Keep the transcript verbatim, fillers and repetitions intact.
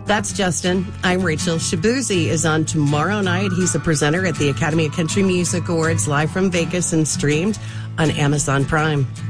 That's Justin. I'm Rachel. Shabuzi is on tomorrow night. He's a presenter at the Academy of Country Music Awards, live from Vegas and streamed on Amazon Prime.